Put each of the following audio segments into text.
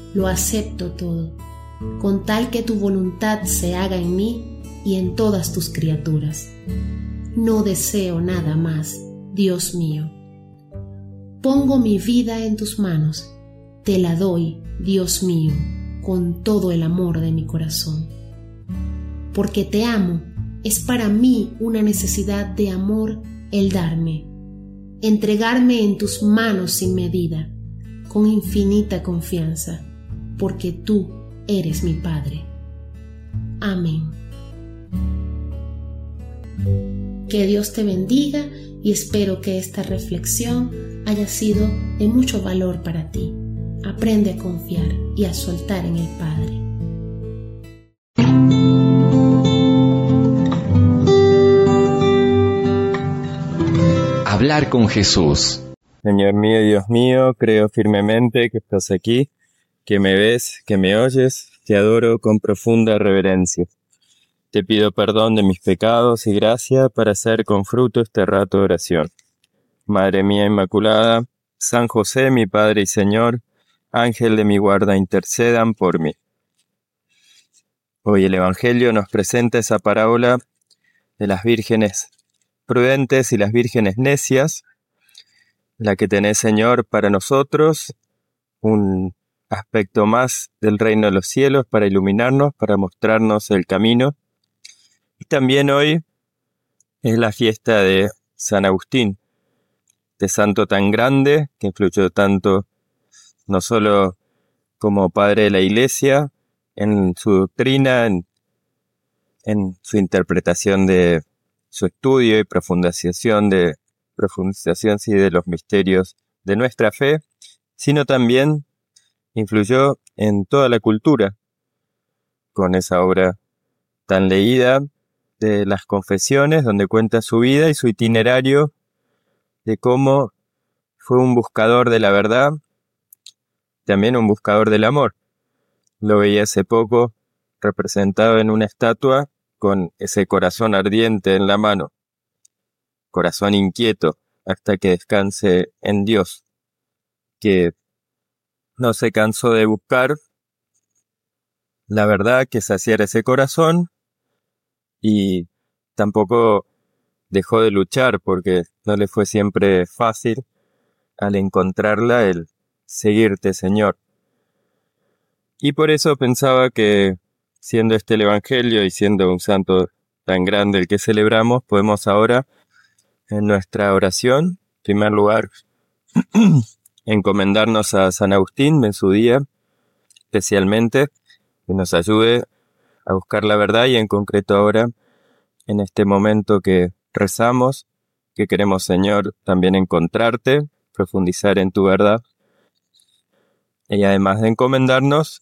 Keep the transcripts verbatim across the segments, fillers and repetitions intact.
lo acepto todo, con tal que tu voluntad se haga en mí y en todas tus criaturas. No deseo nada más, Dios mío. Pongo mi vida en tus manos, te la doy, Dios mío, con todo el amor de mi corazón. Porque te amo, es para mí una necesidad de amor el darme, entregarme en tus manos sin medida, con infinita confianza, porque tú eres mi Padre. Amén. Que Dios te bendiga y espero que esta reflexión haya sido de mucho valor para ti. Aprende a confiar y a soltar en el Padre. Hablar con Jesús. Señor mío y Dios mío, creo firmemente que estás aquí, que me ves, que me oyes, te adoro con profunda reverencia. Te pido perdón de mis pecados y gracia para hacer con fruto este rato de oración. Madre mía Inmaculada, San José, mi Padre y Señor, Ángel de mi guarda, intercedan por mí. Hoy el Evangelio nos presenta esa parábola de las vírgenes prudentes y las vírgenes necias, la que tenés, Señor, para nosotros, un aspecto más del reino de los cielos para iluminarnos, para mostrarnos el camino. Y también hoy es la fiesta de San Agustín, de santo tan grande que influyó tanto no solo como padre de la Iglesia, en su doctrina, en, en su interpretación de su estudio y profundización de profundización sí, de los misterios de nuestra fe, sino también influyó en toda la cultura, con esa obra tan leída de las Confesiones, donde cuenta su vida y su itinerario de cómo fue un buscador de la verdad, también un buscador del amor. Lo veía hace poco representado en una estatua con ese corazón ardiente en la mano, corazón inquieto hasta que descanse en Dios, que no se cansó de buscar la verdad que saciara ese corazón y tampoco dejó de luchar porque no le fue siempre fácil al encontrarla el seguirte, Señor. Y por eso pensaba que siendo este el Evangelio y siendo un santo tan grande el que celebramos, podemos ahora en nuestra oración, en primer lugar, encomendarnos a San Agustín en su día, especialmente, que nos ayude a buscar la verdad y en concreto ahora, en este momento que rezamos, que queremos, Señor, también encontrarte, profundizar en tu verdad. Y además de encomendarnos,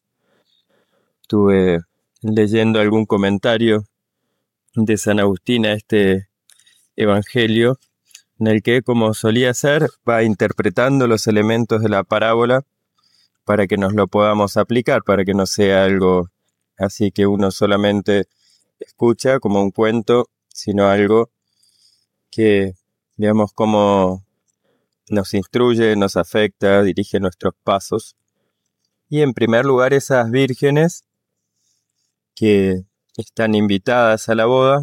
estuve leyendo algún comentario de San Agustín a este Evangelio, en el que, como solía hacer, va interpretando los elementos de la parábola para que nos lo podamos aplicar, para que no sea algo así que uno solamente escucha como un cuento, sino algo que, digamos, como nos instruye, nos afecta, dirige nuestros pasos. Y en primer lugar, esas vírgenes que están invitadas a la boda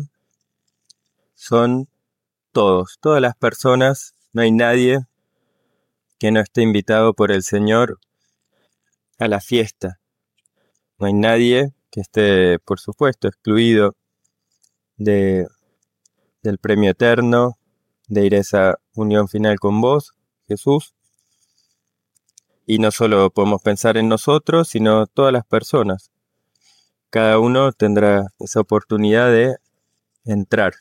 son todos, todas las personas, no hay nadie que no esté invitado por el Señor a la fiesta. No hay nadie que esté, por supuesto, excluido de, del premio eterno, de ir a esa unión final con vos, Jesús. Y no solo podemos pensar en nosotros, sino todas las personas. Cada uno tendrá esa oportunidad de entrar.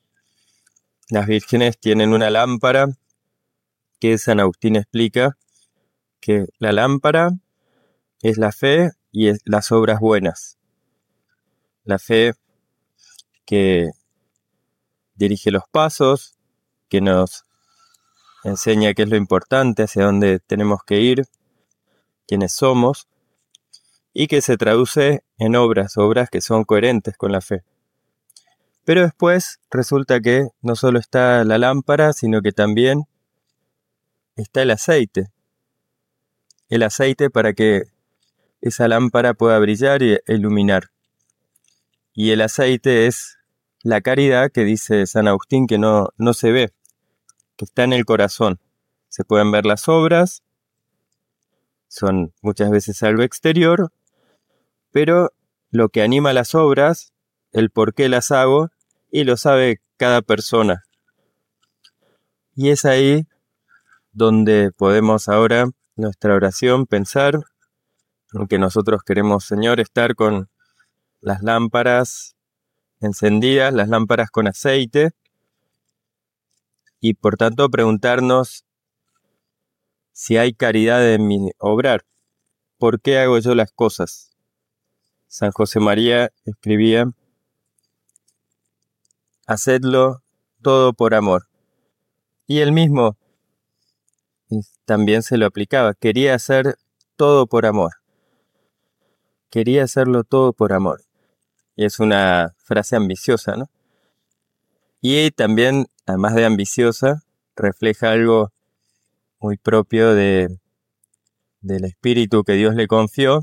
Las vírgenes tienen una lámpara que San Agustín explica que la lámpara es la fe y es las obras buenas. La fe que dirige los pasos, que nos enseña qué es lo importante, hacia dónde tenemos que ir, quiénes somos, y que se traduce en obras, obras que son coherentes con la fe. Pero después resulta que no solo está la lámpara, sino que también está el aceite. El aceite para que esa lámpara pueda brillar e iluminar. Y el aceite es la caridad que dice San Agustín que no, no se ve, que está en el corazón. Se pueden ver las obras, son muchas veces algo exterior, pero lo que anima las obras, el por qué las hago, y lo sabe cada persona. Y es ahí donde podemos ahora, nuestra oración, pensar en que nosotros queremos, Señor, estar con las lámparas encendidas, las lámparas con aceite, y por tanto preguntarnos si hay caridad en mi obrar. ¿Por qué hago yo las cosas? San José María escribía: hacedlo todo por amor. Y él mismo también se lo aplicaba, quería hacer todo por amor. Quería hacerlo todo por amor. Y es una frase ambiciosa, ¿no? Y también, además de ambiciosa, refleja algo muy propio de, del espíritu que Dios le confió,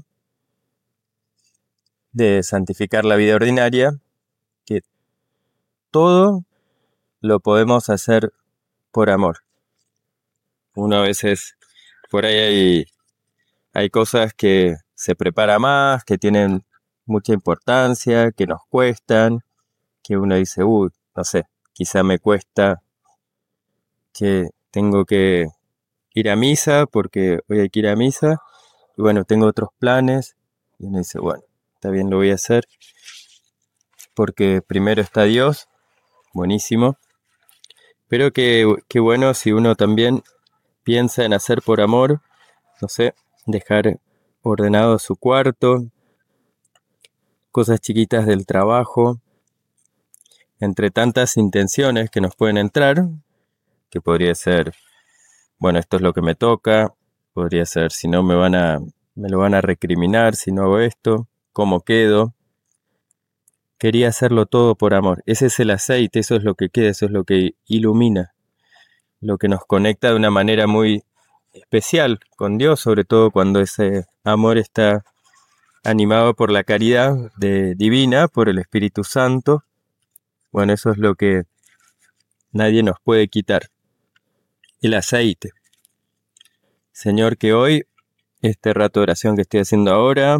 de santificar la vida ordinaria, que todo lo podemos hacer por amor. Uno a veces, por ahí hay, hay cosas que se prepara más, que tienen mucha importancia, que nos cuestan, que uno dice, uy, no sé, quizá me cuesta que tengo que ir a misa porque hoy hay que ir a misa, y bueno, tengo otros planes, y uno dice, bueno, está bien, lo voy a hacer, porque primero está Dios, buenísimo, pero qué, qué bueno si uno también piensa en hacer por amor, no sé, dejar ordenado su cuarto, cosas chiquitas del trabajo, entre tantas intenciones que nos pueden entrar, que podría ser, bueno, esto es lo que me toca, podría ser, si no me van a, me lo van a recriminar si no hago esto, ¿cómo quedo? Quería hacerlo todo por amor. Ese es el aceite, eso es lo que queda, eso es lo que ilumina, lo que nos conecta de una manera muy especial con Dios, sobre todo cuando ese amor está animado por la caridad de, divina, por el Espíritu Santo. Bueno, eso es lo que nadie nos puede quitar. El aceite. Señor, que hoy, este rato de oración que estoy haciendo ahora,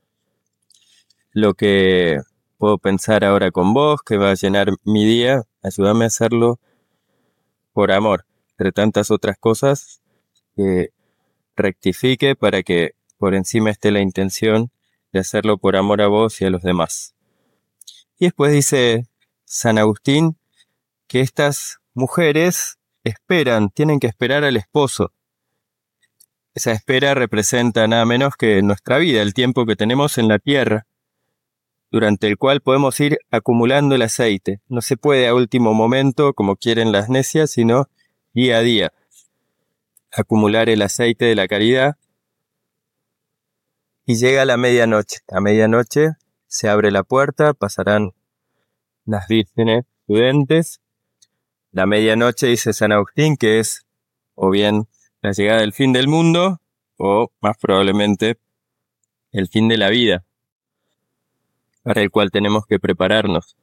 lo que puedo pensar ahora con vos, que va a llenar mi día, ayúdame a hacerlo por amor, entre tantas otras cosas, que rectifique para que por encima esté la intención de hacerlo por amor a vos y a los demás. Y después dice San Agustín que estas mujeres esperan, tienen que esperar al esposo. Esa espera representa nada menos que nuestra vida, el tiempo que tenemos en la tierra, durante el cual podemos ir acumulando el aceite. No se puede a último momento, como quieren las necias, sino día a día. Acumular el aceite de la caridad. Y llega la medianoche. A medianoche se abre la puerta, pasarán las vírgenes prudentes. La medianoche, dice San Agustín, que es o bien la llegada del fin del mundo, o más probablemente el fin de la vida, para el cual tenemos que prepararnos.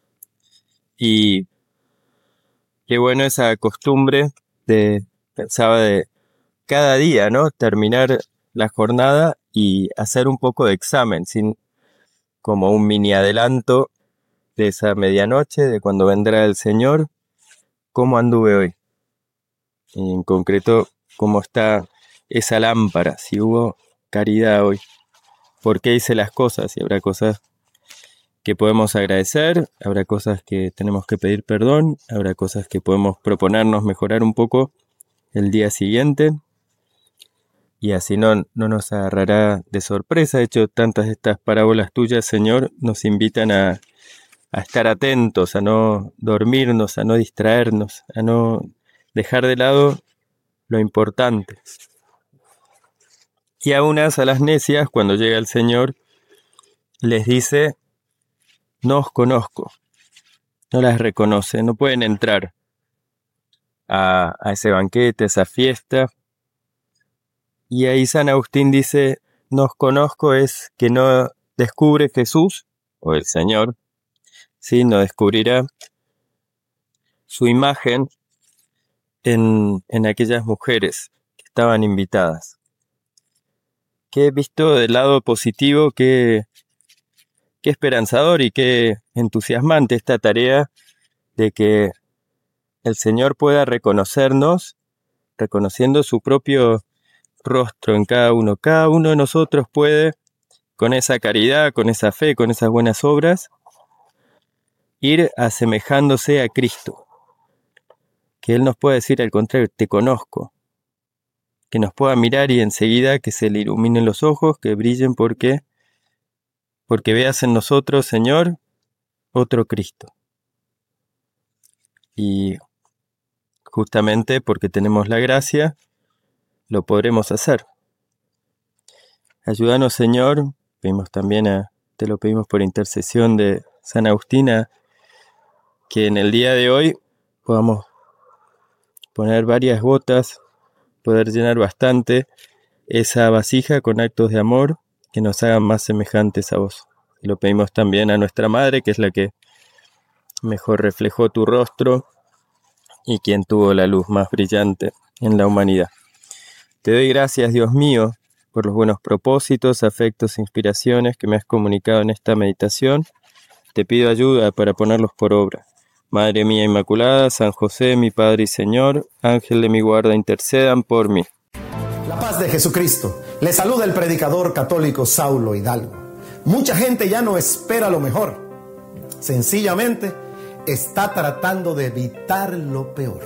Y qué bueno esa costumbre de, pensaba de cada día, ¿no? Terminar la jornada y hacer un poco de examen, sin, como un mini adelanto de esa medianoche, de cuando vendrá el Señor, cómo anduve hoy. Y en concreto, cómo está esa lámpara, si hubo caridad hoy, por qué hice las cosas, y habrá cosas que podemos agradecer, habrá cosas que tenemos que pedir perdón, habrá cosas que podemos proponernos mejorar un poco el día siguiente, y así no, no nos agarrará de sorpresa. De hecho, tantas de estas parábolas tuyas, Señor, nos invitan a, a estar atentos, a no dormirnos, a no distraernos, a no dejar de lado lo importante. Y a unas, a las necias, cuando llega el Señor, les dice, no os conozco, no las reconoce, no pueden entrar a, a ese banquete, a esa fiesta. Y ahí San Agustín dice, nos conozco es que no descubre Jesús, o el Señor, sí, no descubrirá su imagen en, en aquellas mujeres que estaban invitadas. Que he visto del lado positivo, que qué esperanzador y qué entusiasmante esta tarea de que el Señor pueda reconocernos, reconociendo su propio rostro en cada uno. Cada uno de nosotros puede, con esa caridad, con esa fe, con esas buenas obras, ir asemejándose a Cristo. Que Él nos pueda decir al contrario, te conozco. Que nos pueda mirar y enseguida que se le iluminen los ojos, que brillen porque, porque veas en nosotros, Señor, otro Cristo. Y justamente porque tenemos la gracia, lo podremos hacer. Ayúdanos, Señor, pedimos también a, te lo pedimos por intercesión de San Agustina, que en el día de hoy podamos poner varias gotas, poder llenar bastante esa vasija con actos de amor que nos hagan más semejantes a vos. Y lo pedimos también a nuestra Madre, que es la que mejor reflejó tu rostro y quien tuvo la luz más brillante en la humanidad. Te doy gracias, Dios mío, por los buenos propósitos, afectos e inspiraciones que me has comunicado en esta meditación. Te pido ayuda para ponerlos por obra. Madre mía Inmaculada, San José, mi Padre y Señor, Ángel de mi guarda, intercedan por mí. La paz de Jesucristo. Le saluda el predicador católico Saulo Hidalgo. Mucha gente ya no espera lo mejor. Sencillamente está tratando de evitar lo peor.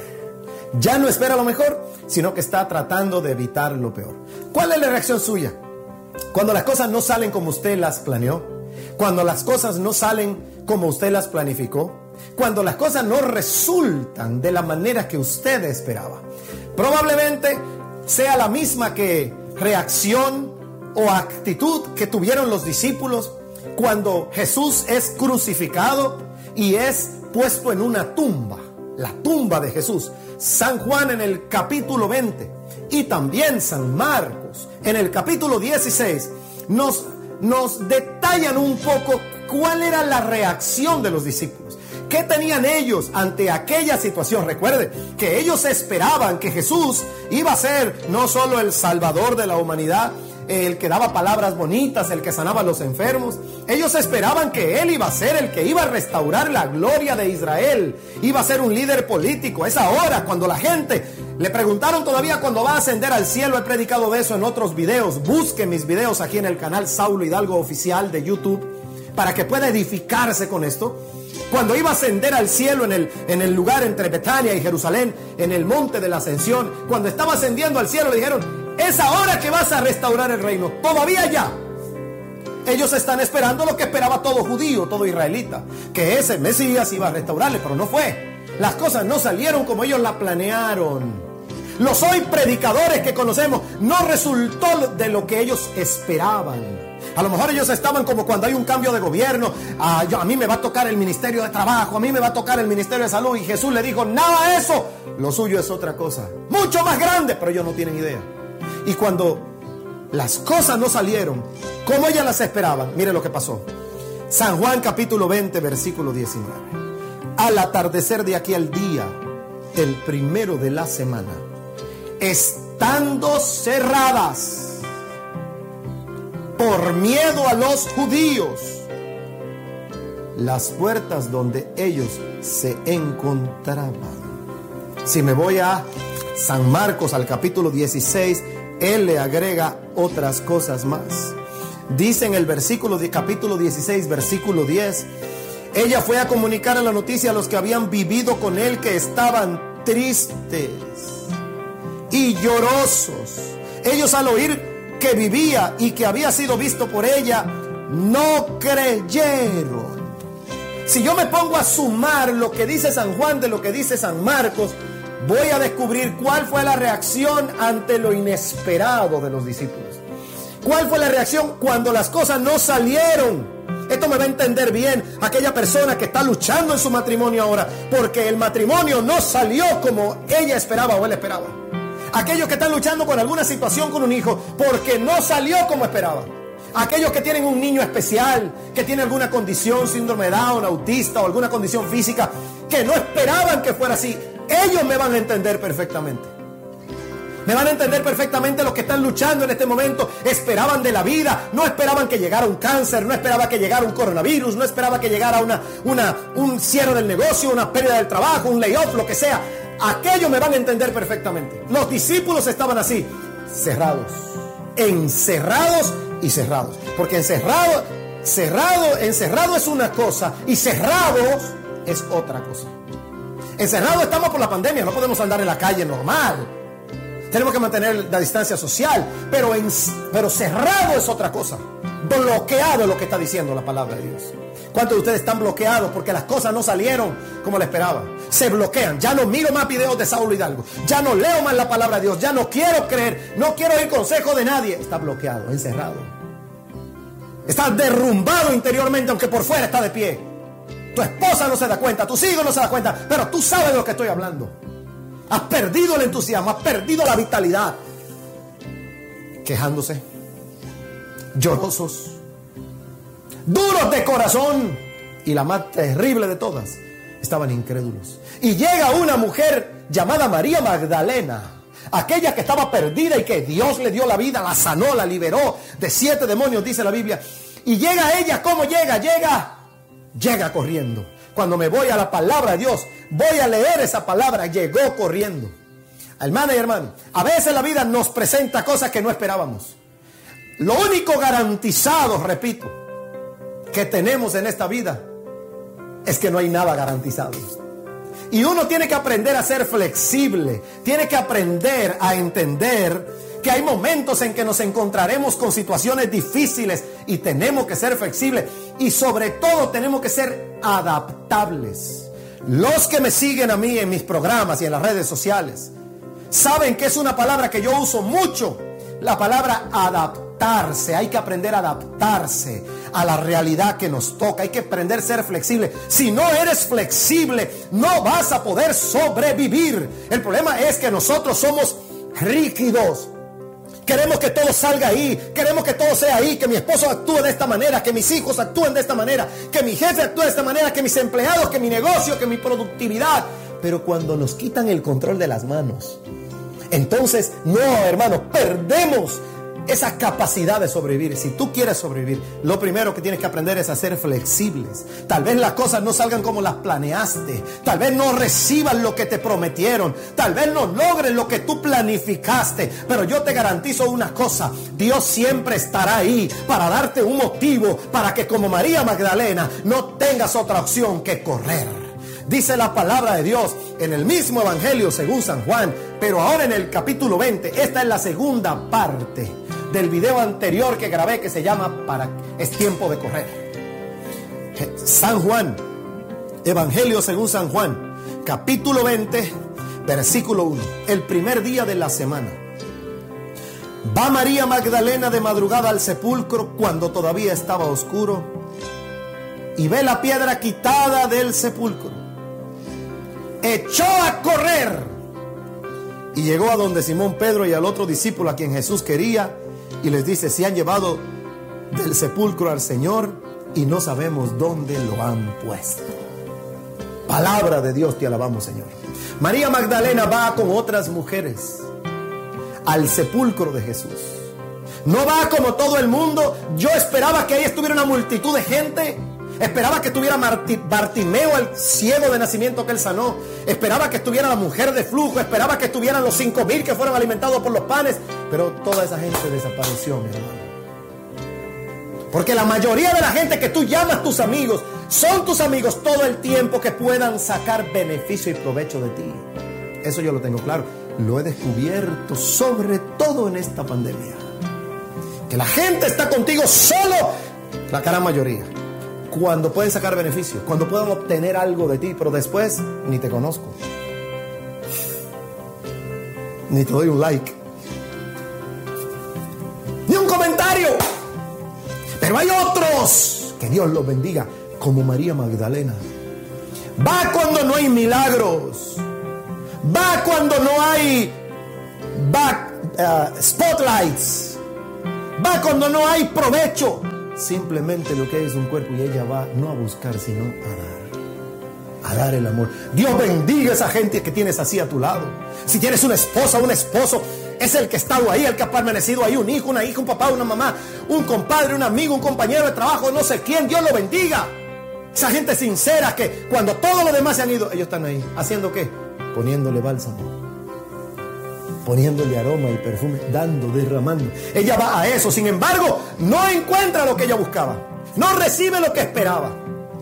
Ya no espera lo mejor, sino que está tratando de evitar lo peor. ¿Cuál es la reacción suya? Cuando las cosas no salen como usted las planeó, cuando las cosas no salen como usted las planificó, cuando las cosas no resultan de la manera que usted esperaba. Probablemente sea la misma que reacción o actitud que tuvieron los discípulos cuando Jesús es crucificado y es puesto en una tumba, la tumba de Jesús. San Juan en el capítulo veinte y también San Marcos en el capítulo dieciséis nos, nos detallan un poco cuál era la reacción de los discípulos. ¿Qué tenían ellos ante aquella situación? Recuerde que ellos esperaban que Jesús iba a ser no solo el Salvador de la humanidad, el que daba palabras bonitas, el que sanaba a los enfermos. Ellos esperaban que Él iba a ser el que iba a restaurar la gloria de Israel, iba a ser un líder político. Es ahora cuando la gente le preguntaron todavía cuando va a ascender al cielo. He predicado de eso en otros videos. Busque mis videos aquí en el canal Saulo Hidalgo Oficial de YouTube para que pueda edificarse con esto. Cuando iba a ascender al cielo en el, en el lugar entre Betania y Jerusalén, en el monte de la ascensión, cuando estaba ascendiendo al cielo, le dijeron: es ahora que vas a restaurar el reino. Todavía ya. Ellos están esperando lo que esperaba todo judío, todo israelita, que ese Mesías iba a restaurarle, pero no fue. Las cosas no salieron como ellos la planearon. Los hoy predicadores que conocemos no resultó de lo que ellos esperaban. A lo mejor ellos estaban como cuando hay un cambio de gobierno. Ah, yo, a mí me va a tocar el ministerio de trabajo, a mí me va a tocar el ministerio de salud. Y Jesús le dijo: nada de eso, lo suyo es otra cosa, mucho más grande. Pero ellos no tienen idea. Y cuando las cosas no salieron como ellas las esperaban, mire lo que pasó. San Juan capítulo veinte versículo diecinueve. Al atardecer de aquel día, el primero de la semana, estando cerradas por miedo a los judíos las puertas donde ellos se encontraban. Si me voy a San Marcos al capítulo dieciséis, él le agrega otras cosas más. Dice en el versículo de capítulo dieciséis, versículo diez: ella fue a comunicar la noticia a los que habían vivido con él, que estaban tristes y llorosos. Ellos, al oír que vivía y que había sido visto por ella, no creyeron. Si yo me pongo a sumar lo que dice San Juan de lo que dice San Marcos, voy a descubrir cuál fue la reacción ante lo inesperado de los discípulos. ¿Cuál fue la reacción cuando las cosas no salieron? Esto me va a entender bien aquella persona que está luchando en su matrimonio ahora, porque el matrimonio no salió como ella esperaba o él esperaba. Aquellos que están luchando con alguna situación con un hijo porque no salió como esperaban. Aquellos que tienen un niño especial, que tiene alguna condición, síndrome de Down, autista o alguna condición física que no esperaban que fuera así. Ellos me van a entender perfectamente. Me van a entender perfectamente los que están luchando en este momento. Esperaban de la vida, no esperaban que llegara un cáncer, no esperaba que llegara un coronavirus, no esperaba que llegara una, una, un cierre del negocio, una pérdida del trabajo, un layoff, lo que sea. Aquellos me van a entender perfectamente. Los discípulos estaban así, cerrados, encerrados y cerrados. Porque encerrado, cerrado, encerrado es una cosa y cerrados es otra cosa. Encerrados estamos por la pandemia, no podemos andar en la calle normal. Tenemos que mantener la distancia social, pero, en, pero cerrado es otra cosa. Bloqueado es lo que está diciendo la palabra de Dios. ¿Cuántos de ustedes están bloqueados porque las cosas no salieron como le esperaban? Se bloquean. Ya no miro más videos de Saulo Hidalgo. Ya no leo más la palabra de Dios. Ya no quiero creer. No quiero oír consejo de nadie. Está bloqueado, encerrado. Está derrumbado interiormente, aunque por fuera está de pie. Tu esposa no se da cuenta, tus hijos no se dan cuenta, pero tú sabes de lo que estoy hablando. Has perdido el entusiasmo, has perdido la vitalidad. Quejándose, llorosos, duros de corazón. Y la más terrible de todas, estaban incrédulos. Y llega una mujer llamada María Magdalena, aquella que estaba perdida y que Dios le dio la vida, la sanó, la liberó de siete demonios, dice la Biblia. Y llega ella, ¿cómo llega? Llega, llega corriendo. Cuando me voy a la palabra de Dios, voy a leer esa palabra, llegó corriendo. Hermana y hermano, a veces la vida nos presenta cosas que no esperábamos. Lo único garantizado, repito, que tenemos en esta vida es que no hay nada garantizado. Y uno tiene que aprender a ser flexible, tiene que aprender a entender que hay momentos en que nos encontraremos con situaciones difíciles y tenemos que ser flexibles y sobre todo tenemos que ser adaptables. Los que me siguen a mí en mis programas y en las redes sociales saben que es una palabra que yo uso mucho, la palabra adaptarse. Hay que aprender a adaptarse a la realidad que nos toca. Hay que aprender a ser flexible. Si no eres flexible, no vas a poder sobrevivir. El problema es que nosotros somos rígidos. Queremos que todo salga ahí, queremos que todo sea ahí, que mi esposo actúe de esta manera, que mis hijos actúen de esta manera, que mi jefe actúe de esta manera, que mis empleados, que mi negocio, que mi productividad. Pero cuando nos quitan el control de las manos, entonces, no, hermanos, perdemos esa capacidad de sobrevivir. Si tú quieres sobrevivir, lo primero que tienes que aprender es a ser flexibles. Tal vez las cosas no salgan como las planeaste. Tal vez no recibas lo que te prometieron. Tal vez no logres lo que tú planificaste. Pero yo te garantizo una cosa. Dios siempre estará ahí para darte un motivo para que como María Magdalena no tengas otra opción que correr. Dice la palabra de Dios en el mismo Evangelio según San Juan, pero ahora en el capítulo veinte. Esta es la segunda parte del video anterior que grabé, que se llama para, Es tiempo de correr. San Juan, Evangelio según San Juan, capítulo veinte, versículo uno. El primer día de la semana, va María Magdalena de madrugada al sepulcro cuando todavía estaba oscuro y ve la piedra quitada del sepulcro. Echó a correr y llegó a donde Simón Pedro y al otro discípulo a quien Jesús quería, y les dice: se han llevado del sepulcro al Señor y no sabemos dónde lo han puesto. Palabra de Dios, te alabamos, Señor. María Magdalena va con otras mujeres al sepulcro de Jesús. No va como todo el mundo. Yo esperaba que ahí estuviera una multitud de gente. Esperaba que estuviera Bartimeo, el ciego de nacimiento que él sanó. Esperaba que estuviera la mujer de flujo. Esperaba que estuvieran los cinco mil que fueron alimentados por los panes. Pero toda esa gente desapareció, mi hermano. Porque la mayoría de la gente que tú llamas tus amigos son tus amigos todo el tiempo que puedan sacar beneficio y provecho de ti. Eso yo lo tengo claro. Lo he descubierto sobre todo en esta pandemia. Que la gente está contigo solo, la gran mayoría, cuando pueden sacar beneficio, cuando puedan obtener algo de ti, pero después ni te conozco, ni te doy un like, ni un comentario. Pero hay otros, que Dios los bendiga, como María Magdalena. Va cuando no hay milagros, va cuando no hay va uh, spotlights, va cuando no hay provecho. Simplemente lo que es un cuerpo, y ella va no a buscar sino a dar, a dar el amor. Dios bendiga a esa gente que tienes así a tu lado. Si tienes una esposa, un esposo, es el que ha estado ahí, el que ha permanecido ahí, un hijo, una hija, un papá, una mamá, un compadre, un amigo, un compañero de trabajo, no sé quién. Dios lo bendiga. Esa gente sincera que cuando todos los demás se han ido, ellos están ahí. ¿Haciendo qué? Poniéndole bálsamo, poniéndole aroma y perfume, dando, derramando. Ella va a eso. Sin embargo, no encuentra lo que ella buscaba, no recibe lo que esperaba,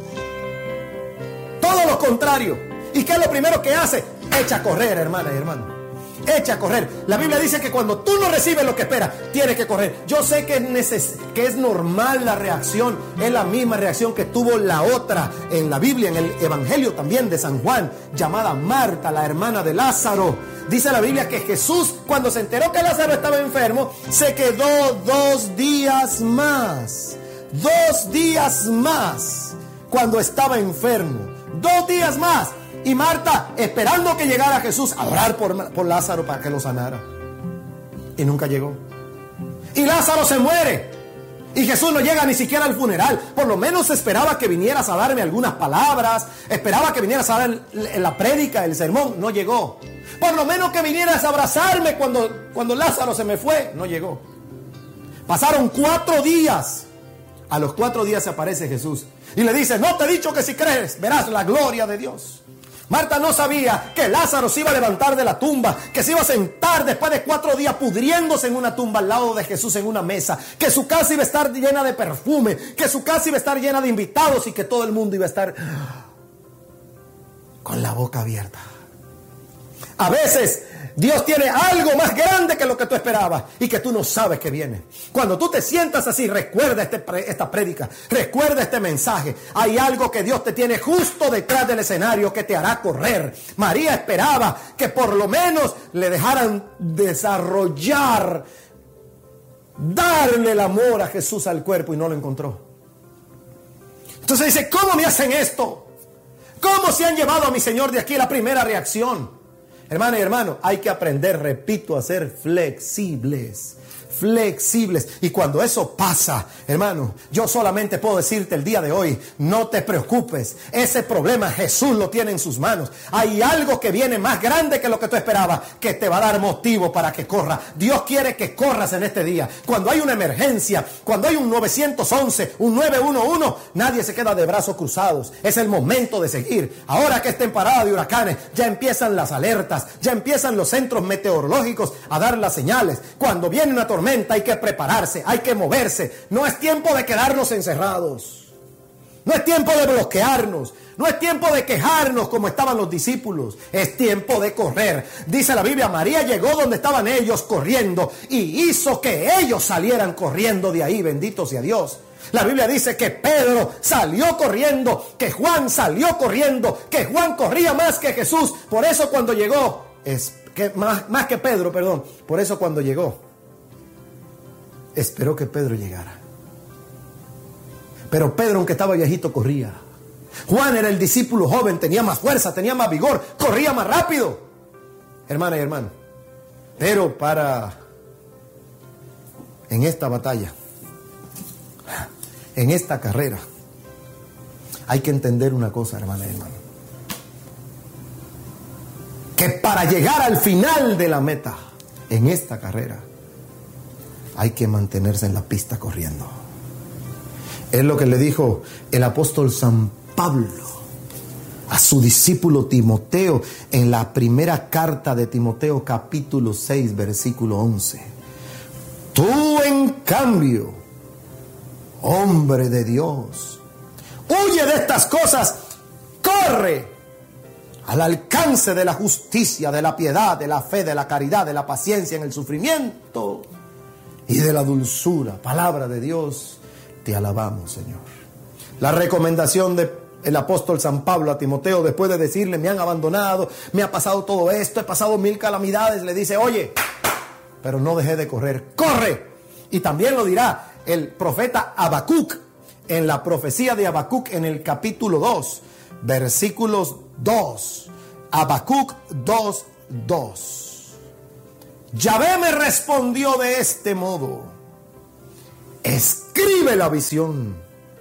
todo lo contrario. ¿Y qué es lo primero que hace? Echa a correr, hermana y hermano. Echa a correr. La Biblia dice que cuando tú no recibes lo que esperas, tienes que correr. Yo sé que es, neces- que es normal la reacción. Es la misma reacción que tuvo la otra en la Biblia, en el Evangelio también de San Juan, llamada Marta, la hermana de Lázaro. Dice la Biblia que Jesús, cuando se enteró que Lázaro estaba enfermo, se quedó dos días más. Dos días más cuando estaba enfermo. Dos días más. Y Marta esperando que llegara Jesús a orar por, por Lázaro para que lo sanara. Y nunca llegó. Y Lázaro se muere. Y Jesús no llega ni siquiera al funeral. Por lo menos esperaba que vinieras a darme algunas palabras. Esperaba que vinieras a dar la prédica, el sermón. No llegó. Por lo menos que vinieras a abrazarme cuando, cuando Lázaro se me fue. No llegó. Pasaron cuatro días. A los cuatro días se aparece Jesús. Y le dice, no te he dicho que si crees, verás la gloria de Dios. Marta no sabía que Lázaro se iba a levantar de la tumba, que se iba a sentar después de cuatro días pudriéndose en una tumba al lado de Jesús en una mesa, que su casa iba a estar llena de perfume, que su casa iba a estar llena de invitados y que todo el mundo iba a estar con la boca abierta. A veces Dios tiene algo más grande que lo que tú esperabas y que tú no sabes que viene. Cuando tú te sientas así, recuerda este, esta prédica, recuerda este mensaje. Hay algo que Dios te tiene justo detrás del escenario que te hará correr. María esperaba que por lo menos le dejaran desarrollar, darle el amor a Jesús al cuerpo, y no lo encontró. Entonces dice, ¿cómo me hacen esto? ¿Cómo se han llevado a mi Señor de aquí? La primera reacción. Hermana y hermano, hay que aprender, repito, a ser flexibles. Flexibles. Y cuando eso pasa, hermano, yo solamente puedo decirte el día de hoy, no te preocupes. Ese problema Jesús lo tiene en sus manos. Hay algo que viene más grande que lo que tú esperabas, que te va a dar motivo para que corra. Dios quiere que corras en este día. Cuando hay una emergencia, cuando hay un nueve once, un nueve uno uno, nadie se queda de brazos cruzados. Es el momento de seguir. Ahora que está en temporada de huracanes, ya empiezan las alertas, ya empiezan los centros meteorológicos a dar las señales. Cuando viene una tormenta, hay que prepararse, hay que moverse. No es tiempo de quedarnos encerrados. No es tiempo de bloquearnos. No es tiempo de quejarnos como estaban los discípulos. Es tiempo de correr. Dice la Biblia, María llegó donde estaban ellos corriendo y hizo que ellos salieran corriendo de ahí. Bendito sea Dios. La Biblia dice que Pedro salió corriendo, que Juan salió corriendo, que Juan corría más que Jesús. Por eso cuando llegó, es que más, más que Pedro, perdón. Por eso cuando llegó, esperó que Pedro llegara. Pero Pedro, aunque estaba viejito, corría. Juan era el discípulo joven, tenía más fuerza, tenía más vigor, corría más rápido. Hermana y hermano, pero para en esta batalla, en esta carrera, hay que entender una cosa, hermana y hermano, que para llegar al final de la meta en esta carrera, hay que mantenerse en la pista corriendo. Es lo que le dijo el apóstol San Pablo a su discípulo Timoteo en la primera carta de Timoteo, capítulo seis, versículo once. Tú, en cambio, hombre de Dios, huye de estas cosas, corre al alcance de la justicia, de la piedad, de la fe, de la caridad, de la paciencia en el sufrimiento y de la dulzura. Palabra de Dios, te alabamos, Señor. La recomendación del apóstol San Pablo a Timoteo, después de decirle, me han abandonado, me ha pasado todo esto, he pasado mil calamidades, le dice, oye, pero no dejé de correr, corre. Y también lo dirá el profeta Habacuc en la profecía de Habacuc en el capítulo dos, versículos dos. Habacuc dos, dos. Yahvé me respondió de este modo: escribe la visión,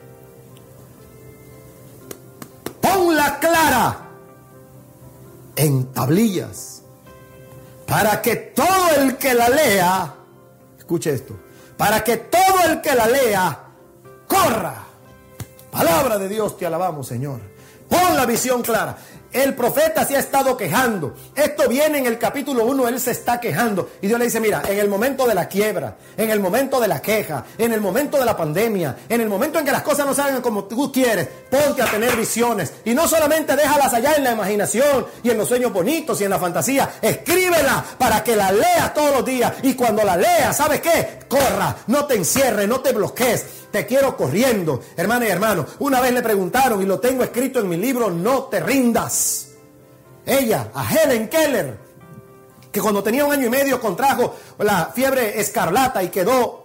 ponla clara en tablillas, para que todo el que la lea, escuche esto, para que todo el que la lea corra. Palabra de Dios, te alabamos, Señor. Pon la visión clara. El profeta se ha estado quejando. Esto viene en el capítulo uno, él se está quejando. Y Dios le dice, mira, en el momento de la quiebra, en el momento de la queja, en el momento de la pandemia, en el momento en que las cosas no salgan como tú quieres, ponte a tener visiones. Y no solamente déjalas allá en la imaginación y en los sueños bonitos y en la fantasía. Escríbela para que la leas todos los días. Y cuando la leas, ¿sabes qué? Corra, no te encierres, no te bloquees. Te quiero corriendo, hermana y hermano. Una vez le preguntaron, y lo tengo escrito en mi libro, No te rindas. Ella, a Helen Keller, que cuando tenía un año y medio contrajo la fiebre escarlata y quedó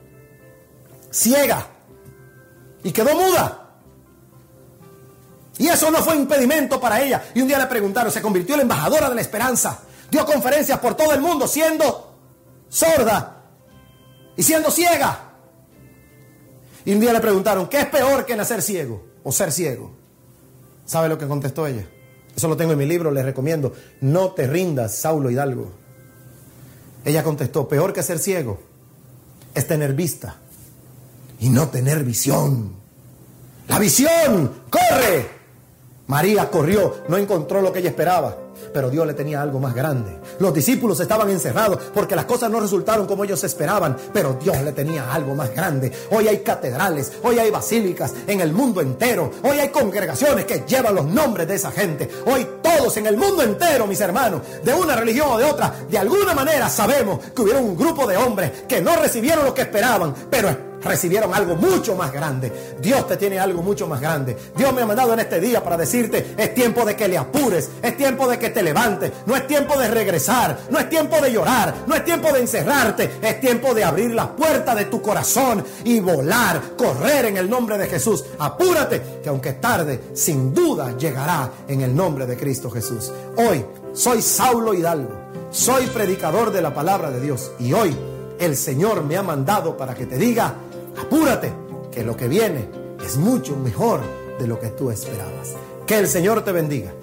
ciega y quedó muda. Y eso no fue impedimento para ella. Y un día le preguntaron, se convirtió en la embajadora de la esperanza. Dio conferencias por todo el mundo siendo sorda y siendo ciega. Y un día le preguntaron, ¿qué es peor que nacer ciego o ser ciego? ¿Sabe lo que contestó ella? Eso lo tengo en mi libro, les recomiendo. No te rindas, Saulo Hidalgo. Ella contestó, peor que ser ciego es tener vista y no tener visión. ¡La visión! ¡Corre! María corrió, no encontró lo que ella esperaba, pero Dios le tenía algo más grande. Los discípulos estaban encerrados porque las cosas no resultaron como ellos esperaban, pero Dios le tenía algo más grande. Hoy hay catedrales, hoy hay basílicas en el mundo entero, hoy hay congregaciones que llevan los nombres de esa gente. Hoy todos en el mundo entero, mis hermanos, de una religión o de otra, de alguna manera sabemos que hubieron un grupo de hombres que no recibieron lo que esperaban, pero recibieron algo mucho más grande. Dios te tiene algo mucho más grande. Dios me ha mandado en este día para decirte, es tiempo de que le apures, es tiempo de que te levantes, no es tiempo de regresar, no es tiempo de llorar, no es tiempo de encerrarte, es tiempo de abrir la puerta de tu corazón y volar, correr en el nombre de Jesús. Apúrate, que aunque tarde, sin duda llegará en el nombre de Cristo Jesús. Hoy soy Saulo Hidalgo, soy predicador de la palabra de Dios, y hoy el Señor me ha mandado para que te diga, apúrate, que lo que viene es mucho mejor de lo que tú esperabas. Que el Señor te bendiga.